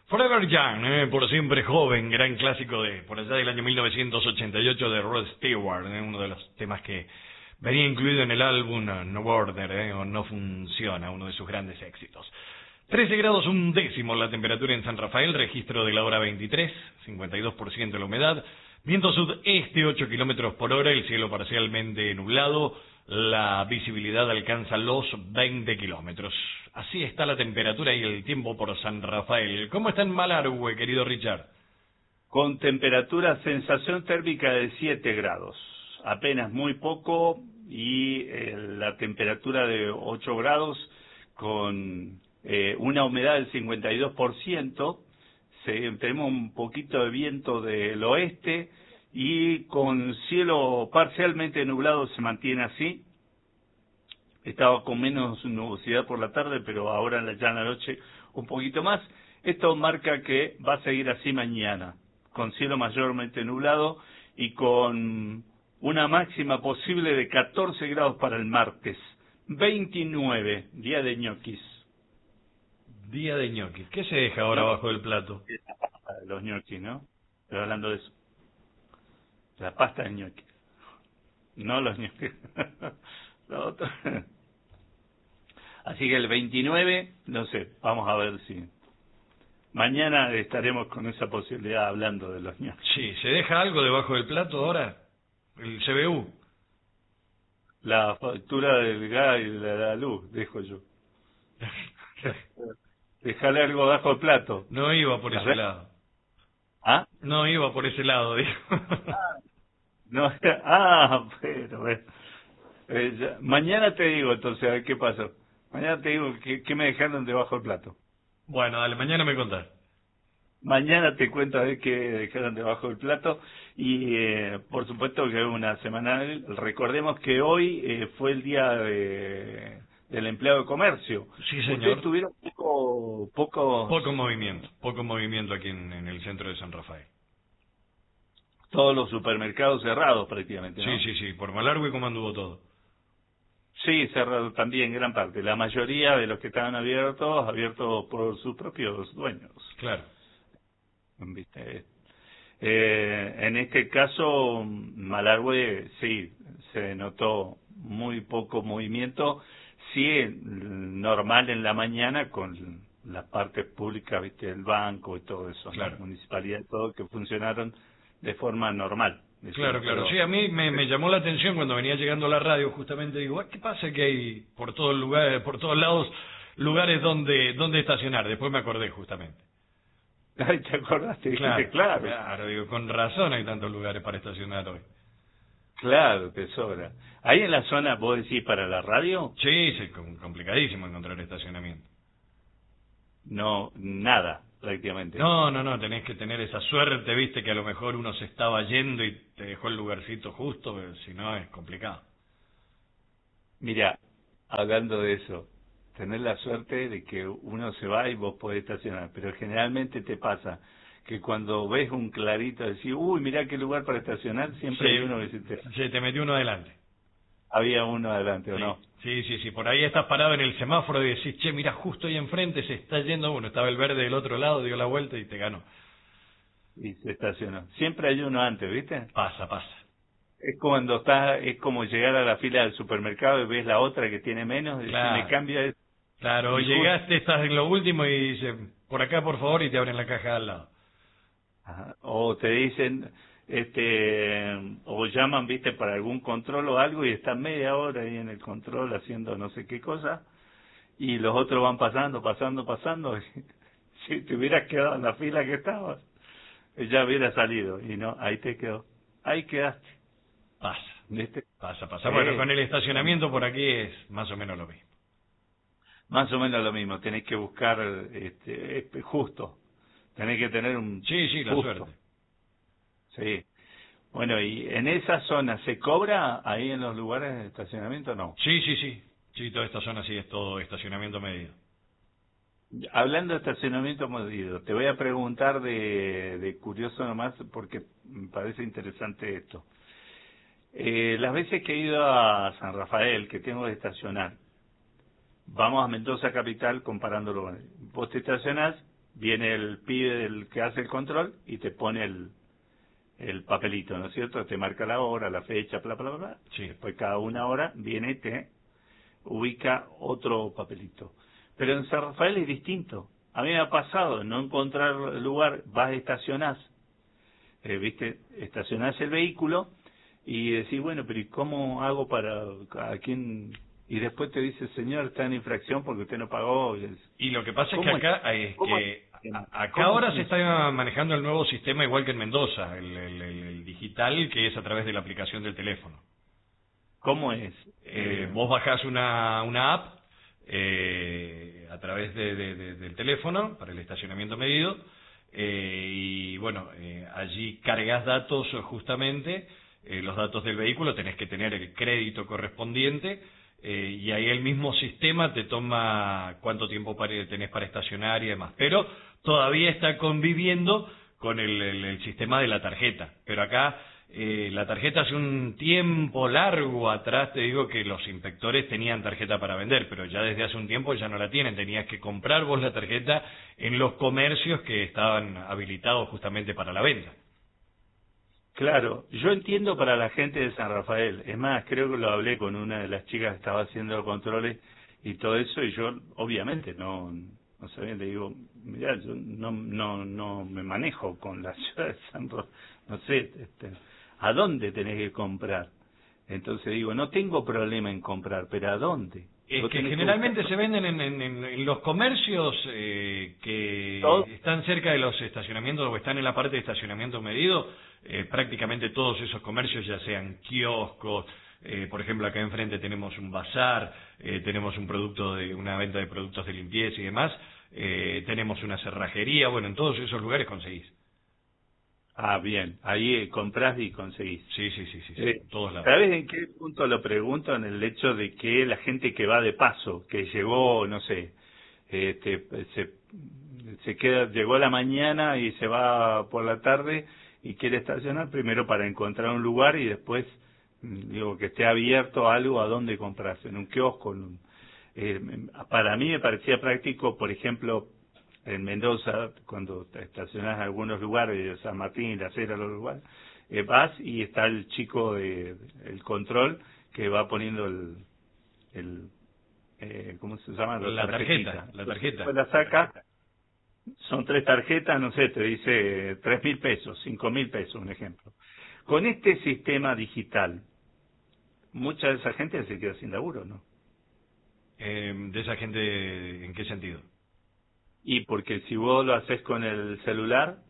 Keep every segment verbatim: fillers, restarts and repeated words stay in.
Forever Young, eh, por siempre joven, gran clásico de por allá del año mil novecientos ochenta y ocho de Rod Stewart, eh, uno de los temas que venía incluido en el álbum uh, No Border, eh, o No Funciona, uno de sus grandes éxitos. trece grados un décimo la temperatura en San Rafael, registro de la hora veintitrés, cincuenta y dos por ciento la humedad, viento sudeste ocho kilómetros por hora, el cielo parcialmente nublado, la visibilidad alcanza los veinte kilómetros. Así está la temperatura y el tiempo por San Rafael. ¿Cómo está en Malargüe, querido Richard? Con temperatura, sensación térmica de siete grados, apenas muy poco, y eh, la temperatura de ocho grados con eh, una humedad del cincuenta y dos por ciento, se, tenemos un poquito de viento del oeste y con cielo parcialmente nublado se mantiene así. Estaba con menos nubosidad por la tarde, pero ahora ya en la noche un poquito más. Esto marca que va a seguir así mañana, con cielo mayormente nublado y con una máxima posible de catorce grados para el martes. veintinueve, día de ñoquis. Día de ñoquis. ¿Qué se deja ahora No, abajo del plato? los ñoquis, ¿no? Estoy hablando de eso. La pasta de ñoquis. No los ñoquis. Lo otro. Así que el veintinueve, no sé, vamos a ver si... Mañana estaremos con esa posibilidad hablando de los ñoquis. Sí, ¿se deja algo debajo del plato ahora? El C B U. La factura del gas y de la luz, dejo yo. Dejarle algo bajo el plato. No iba por ese lado. ¿Ah? No iba por ese lado, digo. No, ah, pero... bueno. Eh, ya, mañana te digo entonces, a ver qué pasó. Mañana te digo qué, qué me dejaron debajo del plato. Bueno, dale, mañana me contás. Mañana te cuento a ver qué dejaron debajo del plato. Y eh, por supuesto que es una semana. Recordemos que hoy eh, fue el día de, del empleado de comercio. Sí, señor. Ustedes tuvieron poco, poco... Poco movimiento, poco movimiento aquí en, en el centro de San Rafael. Todos los supermercados cerrados prácticamente, ¿no? Sí, sí, sí. Por Malargüe, ¿cómo anduvo todo? Sí, cerrado también gran parte. La mayoría de los que estaban abiertos, abiertos por sus propios dueños. Claro. ¿Viste? Eh, en este caso, Malargüe, sí, se notó muy poco movimiento. Sí, normal en la mañana con las partes públicas, ¿viste? El banco y todo eso, claro. La municipalidad y todo, que funcionaron de forma normal. Claro, claro. Sí, a mí me, me llamó la atención cuando venía llegando a la radio, justamente digo, ¿qué pasa que hay por todos lugares, por todos lados lugares donde donde estacionar? Después me acordé justamente. Ay, ¿te acordaste? Claro, claro. Claro, digo, con razón hay tantos lugares para estacionar hoy. Claro, te sobra. ¿Ahí en la zona, vos decís, para la radio? Sí, sí, complicadísimo encontrar estacionamiento. No, nada, prácticamente. No, no, no, tenés que tener esa suerte, viste, que a lo mejor uno se estaba yendo y te dejó el lugarcito justo, pero si no es complicado. Mira, hablando de eso, tener la suerte de que uno se va y vos podés estacionar, pero generalmente te pasa que cuando ves un clarito decís, uy, mirá qué lugar para estacionar, siempre sí, hay uno que se te... Sí, te metió uno adelante. Había uno adelante, ¿o sí, no? Sí, sí, sí, por ahí estás parado en el semáforo y decís, che, mira, justo ahí enfrente se está yendo uno, estaba el verde del otro lado, dio la vuelta y te ganó. Y se estacionó. Siempre hay uno antes, ¿viste? Pasa, pasa. Es cuando estás, es como llegar a la fila del supermercado y ves la otra que tiene menos, y Claro. si me cambia es... Claro, y llegaste, estás en lo último y dice, por acá por favor, y te abren la caja al lado. Ajá. O te dicen, este, o llaman, viste, para algún control o algo y están media hora ahí en el control haciendo no sé qué cosa y los otros van pasando, pasando, pasando. Si te hubieras quedado en la fila que estabas, ya hubiera salido y no, ahí te quedó, ahí quedaste. Pasa, ¿Viste? pasa, pasa. Eh, Bueno, con el estacionamiento por aquí es más o menos lo mismo. Más o menos lo mismo, tenés que buscar este, justo, tenés que tener un Sí, sí, la justo. suerte. Sí. Bueno, ¿y en esa zona se cobra ahí en los lugares de estacionamiento o no? Sí, sí, sí. Sí, toda esta zona sí es todo estacionamiento medido. Hablando de estacionamiento medido, te voy a preguntar de, de curioso nomás porque me parece interesante esto. Eh, las veces que he ido a San Rafael, que tengo que estacionar, vamos a Mendoza Capital comparándolo. Vos te estacionás, viene el pibe del que hace el control y te pone el, el papelito, ¿no es cierto? Te marca la hora, la fecha, bla, bla, bla. Sí. Después cada una hora viene y te ubica otro papelito. Pero en San Rafael es distinto. A mí me ha pasado no encontrar lugar, vas, estacionás, eh, viste, estacionás el vehículo y decís, bueno, pero ¿y cómo hago para, a quién? Y después te dice, señor, está en infracción porque usted no pagó. Y, es, y lo que pasa es que acá es que es, a, acá ahora se está manejando el nuevo sistema igual que en Mendoza, el, el, el, el digital, que es a través de la aplicación del teléfono. ¿Cómo es? Eh, eh, vos bajás una, una app eh, a través de, de, de, del teléfono para el estacionamiento medido eh, y bueno, eh, allí cargas datos justamente, eh, los datos del vehículo, tenés que tener el crédito correspondiente eh, y ahí el mismo sistema te toma cuánto tiempo para, tenés para estacionar y demás, pero todavía está conviviendo con el, el, el sistema de la tarjeta, pero acá Eh, la tarjeta hace un tiempo largo atrás, te digo que los inspectores tenían tarjeta para vender, pero ya desde hace un tiempo ya no la tienen, tenías que comprar vos la tarjeta en los comercios que estaban habilitados justamente para la venta. Claro, yo entiendo para la gente de San Rafael, es más, creo que lo hablé con una de las chicas que estaba haciendo los controles y todo eso, y yo obviamente no, no sabía, le digo, mira, yo no, no, no me manejo con la ciudad de San Rafael, no sé, este, ¿a dónde tenés que comprar? Entonces digo, no tengo problema en comprar, pero ¿a dónde? Es que generalmente que se venden en, en, en los comercios eh, que ¿Todo? están cerca de los estacionamientos o están en la parte de estacionamiento medido, eh, prácticamente todos esos comercios, ya sean kioscos, eh, por ejemplo acá enfrente tenemos un bazar, eh, tenemos un producto de una venta de productos de limpieza y demás, eh, tenemos una cerrajería, bueno, en todos esos lugares conseguís. Ah, bien, ahí comprás y conseguís. Sí, sí, sí, sí, sí. Eh, todos lados. ¿Sabes en qué punto lo pregunto? En el hecho de que la gente que va de paso, que llegó, no sé, este, se, se queda, llegó a la mañana y se va por la tarde y quiere estacionar primero para encontrar un lugar y después, digo, que esté abierto algo a dónde comprarse, en un kiosco. En un, eh, para mí me parecía práctico, por ejemplo, en Mendoza, cuando te estacionás en algunos lugares, San Martín, La Cera, los lugares, eh, vas y está el chico de, el control que va poniendo el, el eh, ¿cómo se llama? La, la tarjeta, la tarjeta. Después la saca, son tres tarjetas, no sé, te dice tres mil pesos, cinco mil pesos, un ejemplo. Con este sistema digital, mucha de esa gente se queda sin laburo, ¿no? Eh, ¿De esa gente en qué sentido? Y porque si vos lo haces con el celular,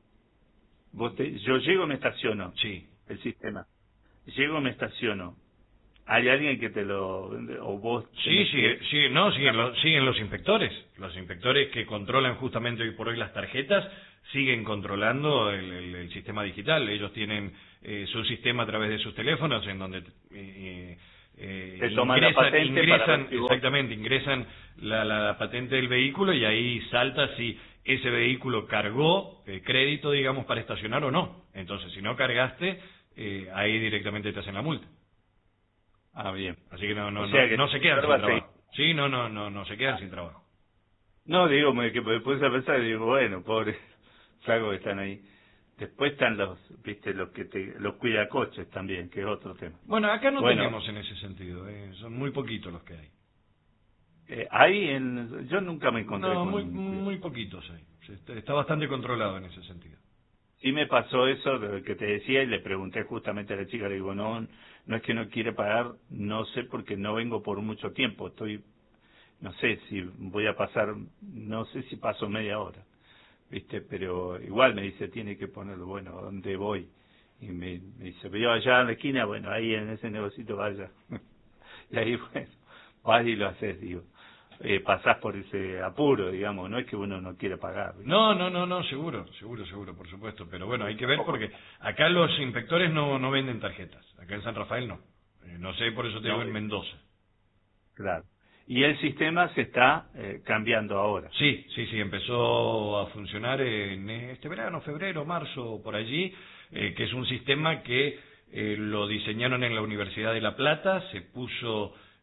vos te, yo llego y me estaciono. Sí. El sistema. Llego y me estaciono. ¿Hay alguien que te lo... o vos... Sí, sí, que... sí, no, siguen los, siguen los inspectores. Los inspectores que controlan justamente hoy por hoy las tarjetas siguen controlando el, el, el sistema digital. Ellos tienen eh, su sistema a través de sus teléfonos en donde... Eh, Eh, ingresan, ingresan si exactamente, ingresan la, la, la patente del vehículo y ahí salta si ese vehículo cargó eh, crédito, digamos, para estacionar o no. Entonces, si no cargaste, eh, ahí directamente te hacen la multa. Ah, bien. Así que no, no, o sea no, que no se quedan sin trabajo. Ahí. Sí, no, no, no, no se quedan ah. sin trabajo. No, digo, me, que me puse a pensar y digo, bueno, pobres flacos que están ahí. Después están los, viste, los que te, los cuidacoches también, que es otro tema. Bueno, acá no bueno, tenemos en ese sentido, eh, son muy poquitos los que hay. Eh, ahí, en, yo nunca me encontré no, con... muy, muy poquitos hay. Está, está bastante controlado en ese sentido. Sí me pasó eso de que te decía y le pregunté justamente a la chica, le digo, no, no es que no quiere pagar, no sé porque no vengo por mucho tiempo, estoy, no sé si voy a pasar, no sé si paso media hora. ¿Viste? Pero igual me dice, tiene que ponerlo, bueno, ¿a dónde voy? Y me, me dice, pero allá en la esquina, bueno, ahí en ese negocito vaya. Y ahí, bueno, vas y lo haces, digo. Eh, pasás por ese apuro, digamos, no es que uno no quiere pagar. ¿Viste? No, no, no, no, seguro, seguro, seguro, por supuesto. Pero bueno, hay que ver porque acá los inspectores no, no venden tarjetas. Acá en San Rafael no. Eh, no sé, por eso te digo en Mendoza. Claro. Y el sistema se está eh, cambiando ahora. Sí, sí, sí, empezó a funcionar en este verano, febrero, marzo, por allí, eh, que es un sistema que eh, lo diseñaron en la Universidad de La Plata, se puso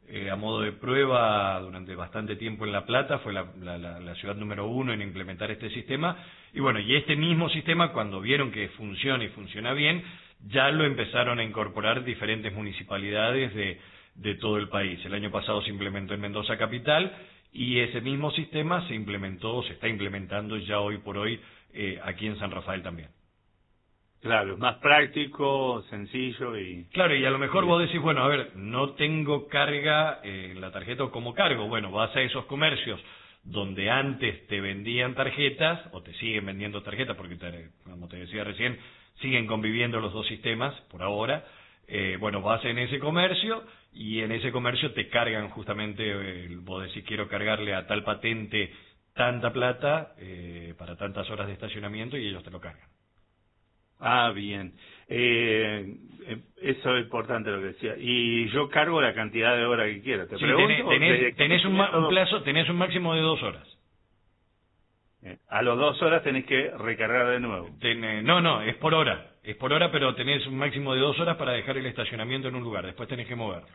eh, a modo de prueba durante bastante tiempo en La Plata, fue la, la, la, la ciudad número uno en implementar este sistema, y bueno, y este mismo sistema, cuando vieron que funciona y funciona bien, ya lo empezaron a incorporar diferentes municipalidades de, de todo el país. El año pasado se implementó en Mendoza Capital, y ese mismo sistema se implementó, se está implementando ya hoy por hoy eh, aquí en San Rafael también. Claro, es más práctico, sencillo y... Claro, y a lo mejor y... vos decís, bueno, a ver, no tengo carga eh, en la tarjeta o como cargo. Bueno, vas a esos comercios donde antes te vendían tarjetas, o te siguen vendiendo tarjetas, porque te, como te decía recién, siguen conviviendo los dos sistemas por ahora. Eh, bueno, vas en ese comercio y en ese comercio te cargan justamente, eh, vos decís, quiero cargarle a tal patente tanta plata eh, para tantas horas de estacionamiento, y ellos te lo cargan. Ah, bien. Eh, eso es importante lo que decía. Y yo cargo la cantidad de horas que quiera. Te Sí, pregunto. tenés, tenés, de, tenés un, ma- un plazo, tenés un máximo de dos horas. Eh, a las dos horas tenés que recargar de nuevo. Ten, no, no, es por hora. Es por hora, pero tenés un máximo de dos horas para dejar el estacionamiento en un lugar. Después tenés que moverlo.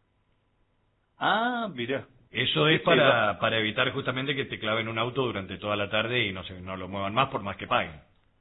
Ah, mirá. Eso es para, para evitar justamente que te claven un auto durante toda la tarde y no se, no lo muevan más por más que paguen.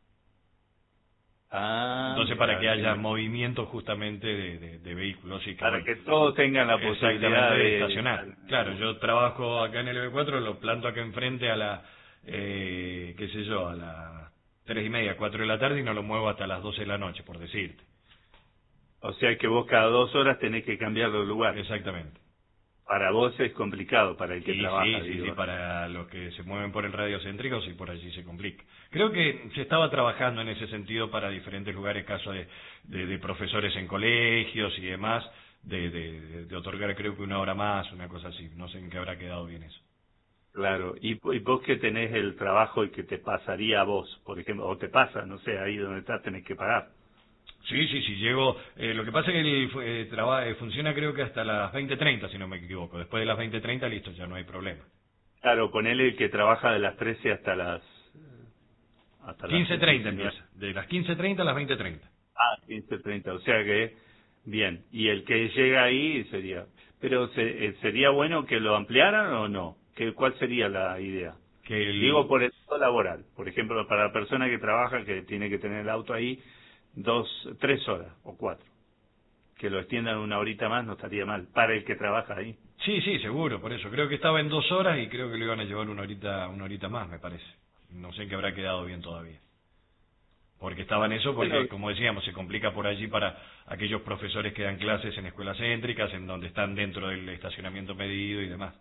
Ah, Entonces, mirá, para que haya mirá. movimiento justamente de, de, de vehículos. Y que, Para bueno, que todos tengan la posibilidad de, de estacionar. Claro, yo trabajo acá en el B cuatro, lo planto acá enfrente a la, eh, qué sé yo, a las tres y media, cuatro de la tarde, y no lo muevo hasta las doce de la noche, por decirte. O sea que vos cada dos horas tenés que cambiar de lugar. Exactamente. Para vos es complicado, para el que Sí, trabaja, sí, digo. sí, sí, para los que se mueven por el radio céntrico, sí, por allí se complica. Creo que se estaba trabajando en ese sentido para diferentes lugares, caso de, de, de profesores en colegios y demás, de, de, de otorgar creo que una hora más, una cosa así. No sé en qué habrá quedado bien eso. Claro, y, y vos que tenés el trabajo y que te pasaría a vos, por ejemplo, o te pasa, no sé, ahí donde estás tenés que pagar. Sí, sí, sí, llego. Eh, lo que pasa es que el, eh, traba, eh, funciona creo que hasta las veinte treinta, si no me equivoco. Después de las veinte treinta, listo, ya no hay problema. Claro, ponele el que trabaja de las trece hasta las... hasta las quince treinta diecinueve. empieza. De las quince treinta a las veinte treinta. Ah, quince treinta, o sea que, bien, y el que llega ahí sería... Pero se, eh, ¿sería bueno que lo ampliaran o no? ¿Qué, ¿Cuál sería la idea? Que el, Digo por el lado laboral, por ejemplo, para la persona que trabaja, que tiene que tener el auto ahí dos, tres horas o cuatro. Que lo extiendan una horita más no estaría mal, para el que trabaja ahí. Sí, sí, seguro, por eso. Creo que estaba en dos horas y creo que lo iban a llevar una horita, una horita más, me parece. No sé en qué habrá quedado bien todavía. Porque estaba en eso, porque, Bueno, como decíamos, se complica por allí para aquellos profesores que dan clases en escuelas céntricas, en donde están dentro del estacionamiento medido y demás.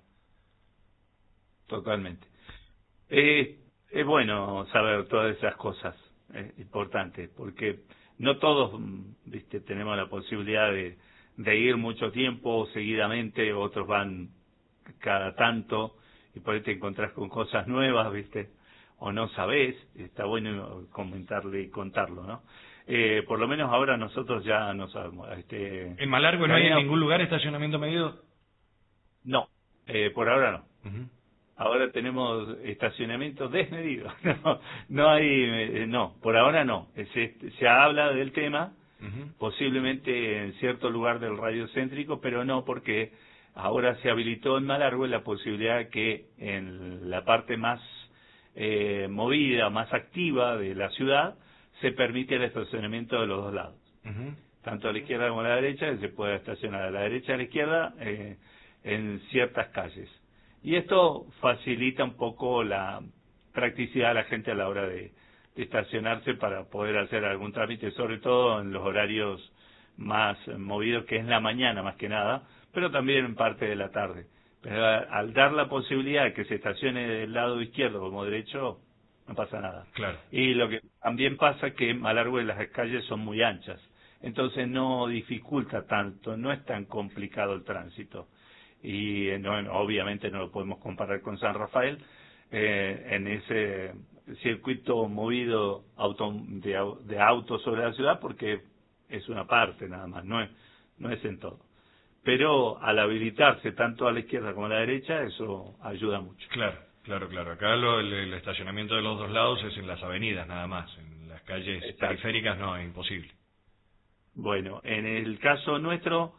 totalmente. Eh, es bueno saber todas esas cosas, es importante, porque no todos, mm, viste, tenemos la posibilidad de, de ir mucho tiempo seguidamente, otros van cada tanto y por ahí te encontrás con cosas nuevas, viste, o no sabés, está bueno comentarle y contarlo, ¿no? Eh, por lo menos ahora nosotros ya no sabemos. Este, ¿En Malargüe no hay en ningún lugar estacionamiento medido? no, eh, por ahora no. Uh-huh. Ahora tenemos estacionamiento desmedido. No, no hay, eh, no, por ahora no. Se, se habla del tema, Uh-huh. posiblemente en cierto lugar del radio céntrico, pero no porque ahora se habilitó en Malargüe la posibilidad que en la parte más eh, movida, más activa de la ciudad, se permite el estacionamiento de los dos lados. Uh-huh. Tanto a la izquierda como a la derecha, se puede estacionar a la derecha y a la izquierda eh, en ciertas calles. Y esto facilita un poco la practicidad de la gente a la hora de, de estacionarse para poder hacer algún trámite, sobre todo en los horarios más movidos, que es la mañana más que nada, pero también en parte de la tarde. Pero al dar la posibilidad de que se estacione del lado izquierdo como derecho, no pasa nada. Claro. Y lo que también pasa es que en Malargüe las calles son muy anchas, entonces no dificulta tanto, no es tan complicado el tránsito. Y no, obviamente no lo podemos comparar con San Rafael, eh, en ese circuito movido auto, de, de autos sobre la ciudad, porque es una parte nada más, no es, no es en todo. Pero al habilitarse tanto a la izquierda como a la derecha, eso ayuda mucho. Claro, claro, claro. Acá lo, el, el estacionamiento de los dos lados es en las avenidas nada más, en las calles Exacto. periféricas no, es imposible. Bueno, en el caso nuestro,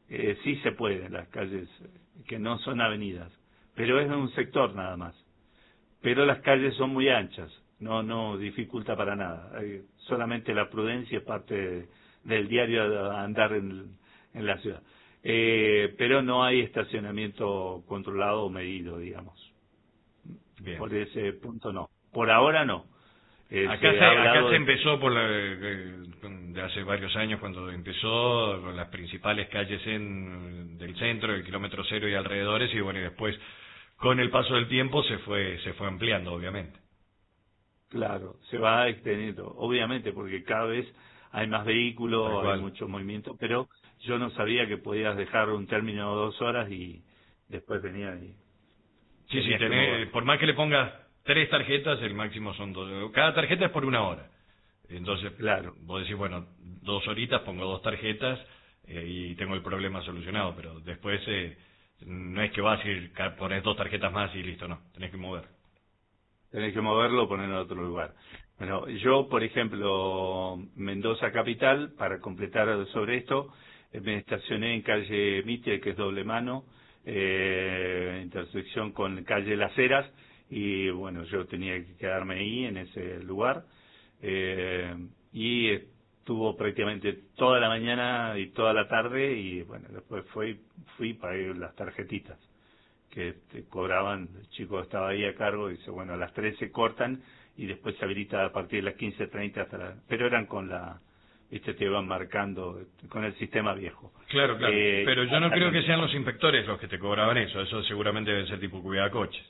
eh, sí se puede, las calles que no son avenidas, pero es un sector nada más. Pero las calles son muy anchas, no no dificulta para nada. Hay, solamente la prudencia es parte de, del diario de andar en, en la ciudad. Eh, pero no hay estacionamiento controlado o medido, digamos. Bien. Por ese punto no. Por ahora no. Eh, Acá se se, ha acá hablado se de- empezó por la, eh, de hace varios años cuando empezó con las principales calles en del centro, el kilómetro cero y alrededores, y bueno, y después con el paso del tiempo se fue se fue ampliando, obviamente. Claro, se va extendiendo, obviamente, porque cada vez hay más vehículos, Tal hay cual. mucho movimiento, pero yo no sabía que podías dejar un término de dos horas y después venía y Sí, sí, tenías que tenés, mover. por más que le pongas tres tarjetas, el máximo son dos. Cada tarjeta es por una hora. Entonces, Claro, vos decís, bueno, dos horitas, pongo dos tarjetas eh, y tengo el problema solucionado, pero después eh, no es que vas y ca- pones dos tarjetas más y listo, no, tenés que mover. tenés que moverlo, ponerlo en otro lugar. Bueno, yo, por ejemplo, Mendoza Capital, para completar sobre esto, eh, me estacioné en calle Mitre, que es doble mano, eh, intersección con calle Las Heras, y bueno, yo tenía que quedarme ahí, en ese lugar, eh, y estuvo prácticamente toda la mañana y toda la tarde, y bueno, después fui, fui para ir las tarjetitas que te cobraban, el chico estaba ahí a cargo y dice, bueno, a las tres se cortan y después se habilita a partir de las quince treinta hasta la... Pero eran con la, viste, te iban marcando con el sistema viejo. Claro, claro, Eh, pero yo no hasta creo con- que sean los inspectores los que te cobraban eso, eso seguramente debe ser tipo cuidacoches.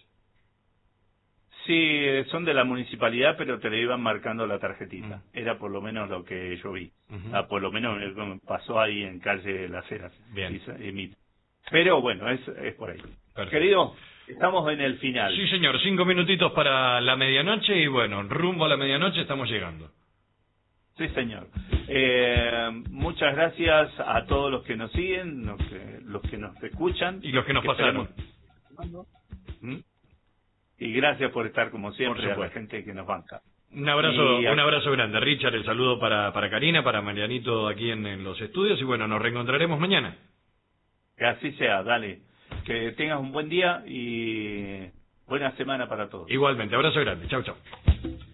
Sí, eh, son de la municipalidad, pero te le iban marcando la Mm. tarjetita. Era por lo menos lo que yo vi. Ujú. Ah, por lo menos me pasó ahí en calle Las Heras. Bien, Y se- y mi- Pero bueno, es, es por ahí. perfecto. Querido, estamos en el final. Sí, señor, cinco minutitos para la medianoche y bueno, rumbo a la medianoche estamos llegando. Sí, señor. Eh, muchas gracias a todos los que nos siguen, los que, los que nos escuchan. Y los que nos pasaron. esperemos- ¿Mm? Y gracias por estar, como siempre, Por a la supuesto. gente que nos banca. Un abrazo, Y a- un abrazo grande. Richard, el saludo para, para Karina, para Marianito aquí en, en los estudios y bueno, nos reencontraremos mañana. Que así sea, dale. Que tengas un buen día y buena semana para todos. Igualmente, abrazo grande. Chau, chau.